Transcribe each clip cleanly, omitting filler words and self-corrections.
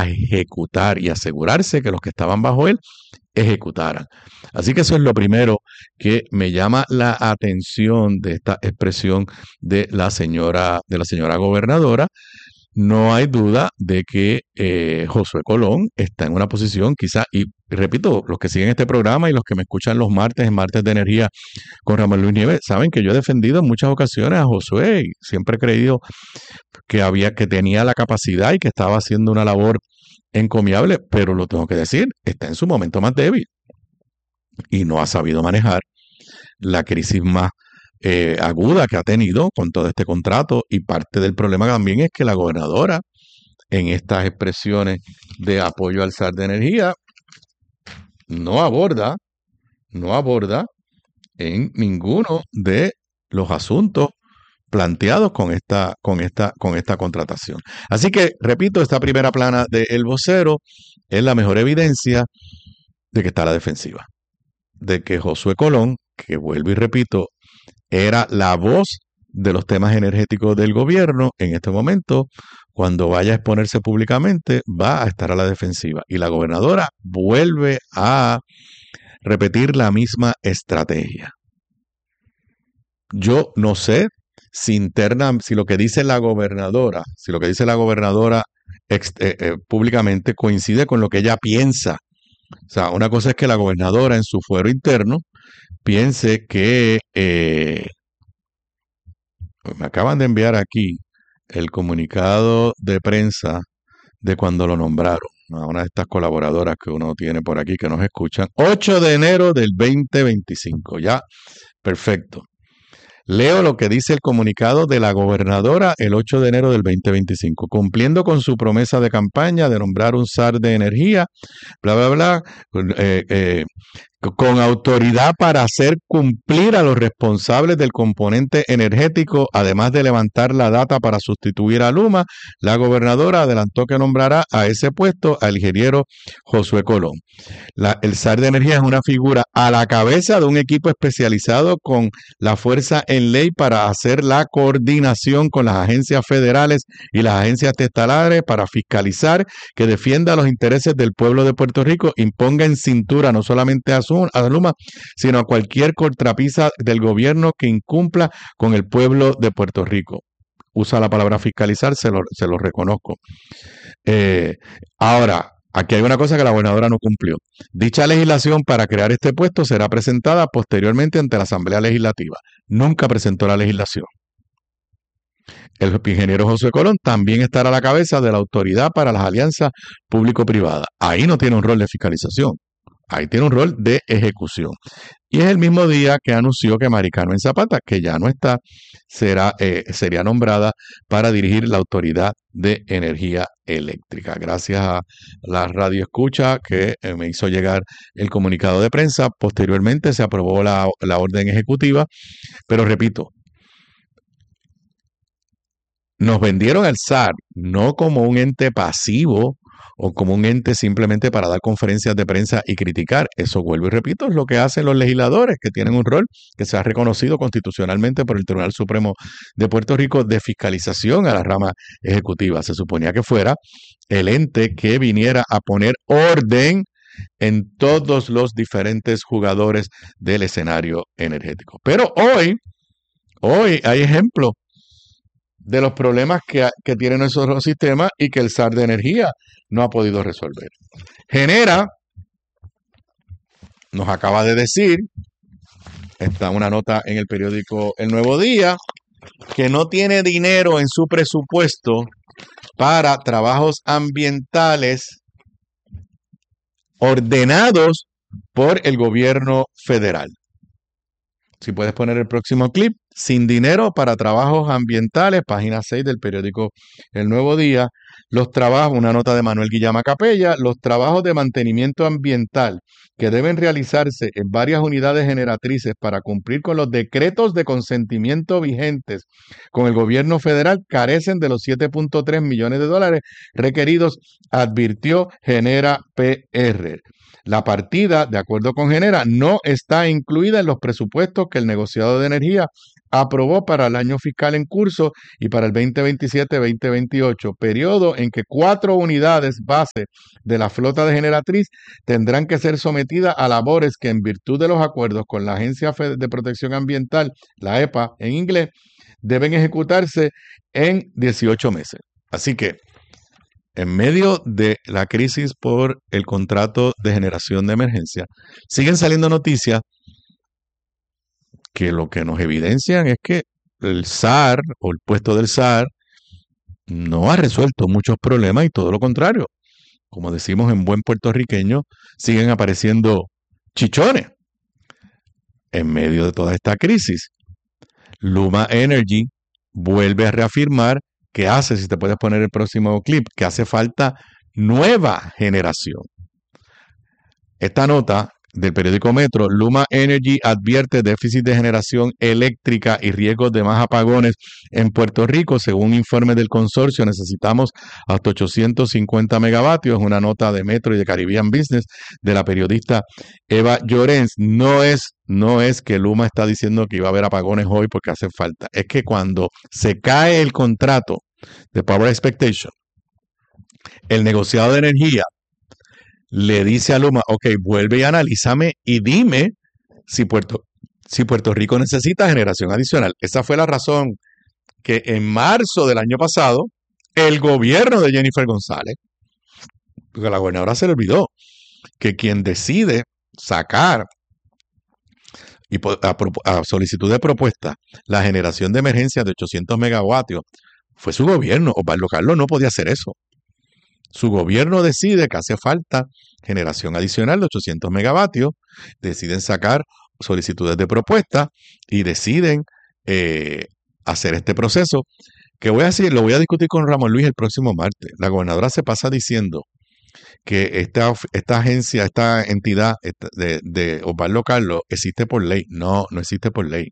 a ejecutar y asegurarse que los que estaban bajo él ejecutaran. Así que eso es lo primero que me llama la atención de esta expresión de la señora gobernadora. No hay duda de que Josué Colón está en una posición quizá, y repito, los que siguen este programa y los que me escuchan los martes, en Martes de Energía con Ramón Luis Nieves, saben que yo he defendido en muchas ocasiones a Josué y siempre he creído que tenía la capacidad y que estaba haciendo una labor encomiable, pero lo tengo que decir, está en su momento más débil y no ha sabido manejar la crisis más aguda que ha tenido con todo este contrato, y parte del problema también es que la gobernadora en estas expresiones de apoyo al SAR de energía no aborda en ninguno de los asuntos planteados con esta contratación. Así que, repito, esta primera plana de El Vocero es la mejor evidencia de que está a la defensiva, de que Josué Colón, que vuelvo y repito, era la voz de los temas energéticos del gobierno, en este momento, cuando vaya a exponerse públicamente, va a estar a la defensiva. Y la gobernadora vuelve a repetir la misma estrategia. Yo no sé si lo que dice la gobernadora, públicamente coincide con lo que ella piensa. O sea, una cosa es que la gobernadora en su fuero interno piense que me acaban de enviar aquí el comunicado de prensa de cuando lo nombraron a una de estas colaboradoras que uno tiene por aquí que nos escuchan. 8 de enero del 2025, ya, perfecto. Leo lo que dice el comunicado de la gobernadora el 8 de enero del 2025. Cumpliendo con su promesa de campaña de nombrar un SAR de energía, bla, bla, bla, con autoridad para hacer cumplir a los responsables del componente energético, además de levantar la data para sustituir a Luma, la gobernadora adelantó que nombrará a ese puesto al ingeniero Josué Colón. El SAR de energía es una figura a la cabeza de un equipo especializado con la fuerza en ley para hacer la coordinación con las agencias federales y las agencias estatales para fiscalizar que defienda los intereses del pueblo de Puerto Rico, imponga en cintura no solamente a Luma, sino a cualquier contrapisa del gobierno que incumpla con el pueblo de Puerto Rico. Usa la palabra fiscalizar, se lo reconozco. Ahora, aquí hay una cosa que la gobernadora no cumplió. Dicha legislación para crear este puesto será presentada posteriormente ante la Asamblea Legislativa. Nunca presentó la legislación. El ingeniero Josué Colón también estará a la cabeza de la Autoridad para las Alianzas Público-Privadas. Ahí no tiene un rol de fiscalización. Ahí tiene un rol de ejecución. Y es el mismo día que anunció que Mary Carmen Zapata, que ya no está, sería nombrada para dirigir la Autoridad de Energía Eléctrica. Gracias a la radio escucha que me hizo llegar el comunicado de prensa. Posteriormente se aprobó la orden ejecutiva. Pero repito, nos vendieron al SAR no como un ente pasivo o como un ente simplemente para dar conferencias de prensa y criticar. Eso, vuelvo y repito, es lo que hacen los legisladores, que tienen un rol que se ha reconocido constitucionalmente por el Tribunal Supremo de Puerto Rico de fiscalización a la rama ejecutiva. Se suponía que fuera el ente que viniera a poner orden en todos los diferentes jugadores del escenario energético. Pero hoy hay ejemplos de los problemas que tiene nuestro sistema y que el SAR de energía no ha podido resolver. Genera, nos acaba de decir, está una nota en el periódico El Nuevo Día, que no tiene dinero en su presupuesto para trabajos ambientales ordenados por el gobierno federal. Si puedes poner el próximo clip. Sin dinero para trabajos ambientales, página 6 del periódico El Nuevo Día. Los trabajos, una nota de Manuel Guillama Capella, los trabajos de mantenimiento ambiental que deben realizarse en varias unidades generatrices para cumplir con los decretos de consentimiento vigentes con el gobierno federal carecen de los 7.3 millones de dólares requeridos, advirtió Genera PR. La partida, de acuerdo con Genera, no está incluida en los presupuestos que el negociado de energía aprobó para el año fiscal en curso y para el 2027-2028, periodo en que 4 unidades base de la flota de generatriz tendrán que ser sometidas a labores que en virtud de los acuerdos con la Agencia de Protección Ambiental, la EPA en inglés, deben ejecutarse en 18 meses. Así que, en medio de la crisis por el contrato de generación de emergencia, siguen saliendo noticias que lo que nos evidencian es que el SAR o el puesto del SAR no ha resuelto muchos problemas y todo lo contrario. Como decimos en buen puertorriqueño, siguen apareciendo chichones en medio de toda esta crisis. Luma Energy vuelve a reafirmar que hace, si te puedes poner el próximo clip, que hace falta nueva generación. Esta nota del periódico Metro, Luma Energy advierte déficit de generación eléctrica y riesgos de más apagones en Puerto Rico. Según un informe del consorcio, necesitamos hasta 850 megavatios. Una nota de Metro y de Caribbean Business de la periodista Eva Llorens. No es que Luma está diciendo que iba a haber apagones hoy porque hace falta. Es que cuando se cae el contrato de Power Expectation, el negociado de energía le dice a Luma, ok, vuelve y analízame y dime si Puerto Rico necesita generación adicional. Esa fue la razón que en marzo del año pasado, el gobierno de Jennifer González, porque a la gobernadora se le olvidó, que quien decide sacar y a solicitud de propuesta la generación de emergencia de 800 megavatios fue su gobierno. Osvaldo Carlos no podía hacer eso. Su gobierno decide que hace falta generación adicional de 800 megavatios, deciden sacar solicitudes de propuesta y deciden hacer este proceso que lo voy a discutir con Ramón Luis el próximo martes. La gobernadora se pasa diciendo que esta agencia, esta entidad de Osvaldo Carlos existe por ley. No existe por ley.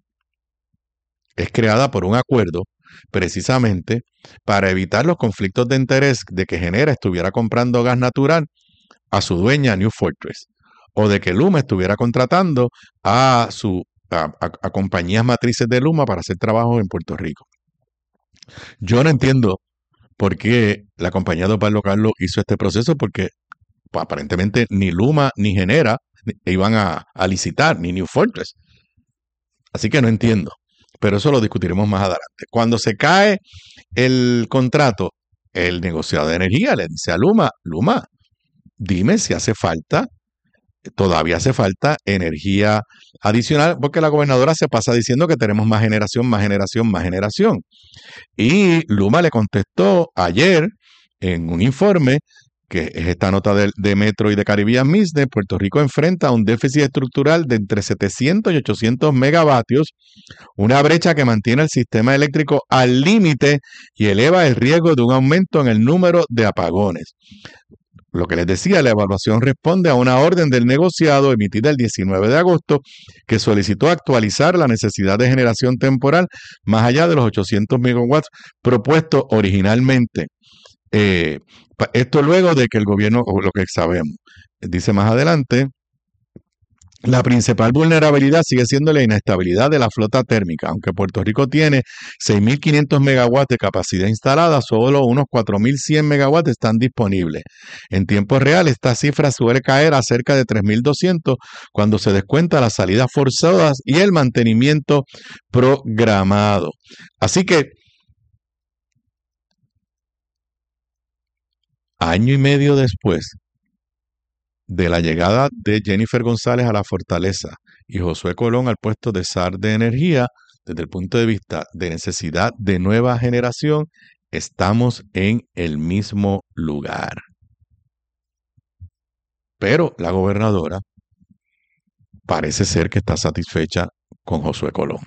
Es creada por un acuerdo precisamente para evitar los conflictos de interés de que Genera estuviera comprando gas natural a su dueña New Fortress o de que Luma estuviera contratando a compañías matrices de Luma para hacer trabajos en Puerto Rico. Yo no entiendo por qué la compañía de Osvaldo Carlos hizo este proceso, porque pues, aparentemente ni Luma ni Genera iban a licitar, ni New Fortress. Así que no entiendo. Pero eso lo discutiremos más adelante. Cuando se cae el contrato, el negociado de energía le dice a Luma, dime si todavía hace falta energía adicional, porque la gobernadora se pasa diciendo que tenemos más generación. Y Luma le contestó ayer en un informe, que es esta nota de Metro y de Caribbean Business, Puerto Rico enfrenta un déficit estructural de entre 700 y 800 megavatios, una brecha que mantiene el sistema eléctrico al límite y eleva el riesgo de un aumento en el número de apagones. Lo que les decía, la evaluación responde a una orden del negociado emitida el 19 de agosto que solicitó actualizar la necesidad de generación temporal más allá de los 800 megawatts propuestos originalmente. Esto luego de que el gobierno, o lo que sabemos, dice más adelante, la principal vulnerabilidad sigue siendo la inestabilidad de la flota térmica. Aunque Puerto Rico tiene 6.500 megawatts de capacidad instalada, solo unos 4.100 megawatts están disponibles. En tiempo real, esta cifra suele caer a cerca de 3.200 cuando se descuenta las salidas forzadas y el mantenimiento programado. Así que, año y medio después de la llegada de Jennifer González a la fortaleza y Josué Colón al puesto de SAR de energía, desde el punto de vista de necesidad de nueva generación, estamos en el mismo lugar. Pero la gobernadora parece ser que está satisfecha con Josué Colón.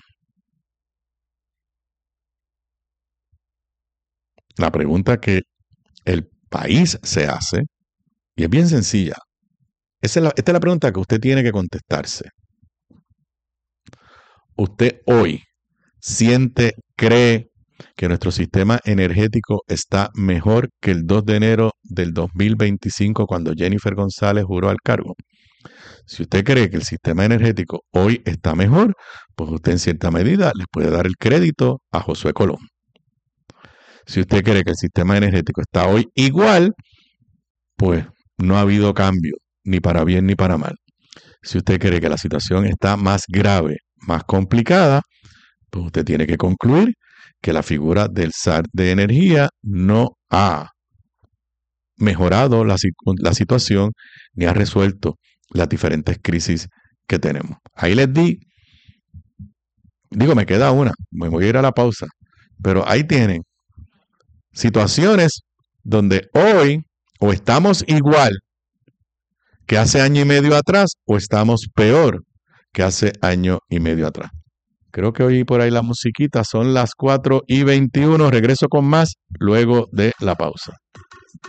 La pregunta que el país se hace, y es bien sencilla, esta es la pregunta que usted tiene que contestarse. ¿Usted hoy cree que nuestro sistema energético está mejor que el 2 de enero del 2025 cuando Jennifer González juró al cargo? Si usted cree que el sistema energético hoy está mejor, pues usted en cierta medida le puede dar el crédito a Josué Colón. Si usted cree que el sistema energético está hoy igual, pues no ha habido cambio, ni para bien ni para mal. Si usted cree que la situación está más grave, más complicada, pues usted tiene que concluir que la figura del SAR de energía no ha mejorado la situación ni ha resuelto las diferentes crisis que tenemos. Ahí les digo, me queda una, me voy a ir a la pausa, pero ahí tienen situaciones donde hoy o estamos igual que hace año y medio atrás o estamos peor que hace año y medio atrás. Creo que oí por ahí la musiquita, son las 4:21, regreso con más luego de la pausa.